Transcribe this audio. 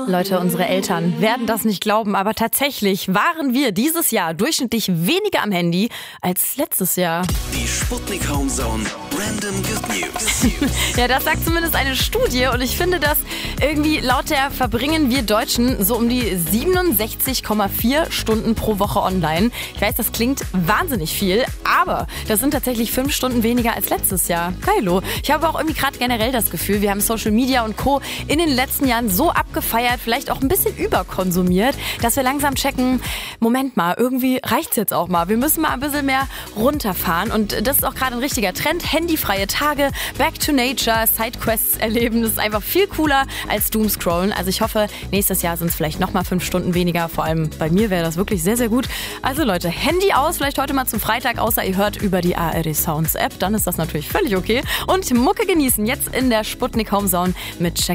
Leute, unsere Eltern werden das nicht glauben, aber tatsächlich waren wir dieses Jahr durchschnittlich weniger am Handy als letztes Jahr. Die Sputnik Homezone Random Good News. Ja, das sagt zumindest eine Studie und ich finde das irgendwie, laut der verbringen wir Deutschen so um die 67,4 Stunden pro Woche online. Ich weiß, das klingt wahnsinnig viel, aber das sind tatsächlich 5 Stunden weniger als letztes Jahr. Geilo. Ich habe auch irgendwie gerade generell das Gefühl, wir haben Social Media und Co. in den letzten Jahren so abgefeiert, vielleicht auch ein bisschen überkonsumiert, dass wir langsam checken, Moment mal, irgendwie reicht's jetzt auch mal. Wir müssen mal ein bisschen mehr runterfahren und das ist auch gerade ein richtiger Trend. Handyfreie Tage, Back to Nature, Sidequests erleben, das ist einfach viel cooler als Doomscrollen. Also ich hoffe, nächstes Jahr sind es vielleicht nochmal 5 Stunden weniger. Vor allem bei mir wäre das wirklich sehr, sehr gut. Also Leute, Handy aus, vielleicht heute mal zum Freitag, außer ihr hört über die ARD Sounds App, dann ist das natürlich völlig okay. Und Mucke genießen, jetzt in der Sputnik Homezone mit Check